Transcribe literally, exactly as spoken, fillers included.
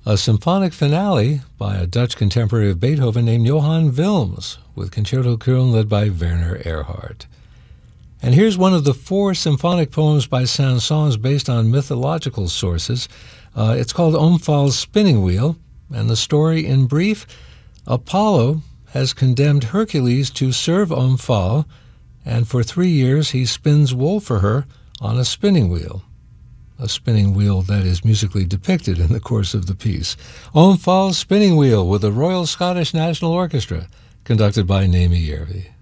a symphonic finale by a Dutch contemporary of Beethoven named Johann Wilms, with Concerto Köln led by Werner Erhard. And here's one of the four symphonic poems by Saint-Saëns based on mythological sources. Uh, it's called Omphale's Spinning Wheel, and the story in brief: Apollo has condemned Hercules to serve Omphale, and for three years he spins wool for her on a spinning wheel. A spinning wheel that is musically depicted in the course of the piece. Omphale's Spinning Wheel with the Royal Scottish National Orchestra, conducted by Naomi Järvi.